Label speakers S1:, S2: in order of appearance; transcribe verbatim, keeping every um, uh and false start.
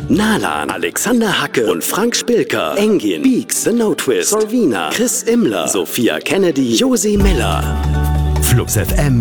S1: Nalan, Alexander Hacke und Frank Spilker, Engin, Beaks, The No Twist, Solvina, Chris Immler, Sophia Kennedy, Josie Miller.
S2: Flux F M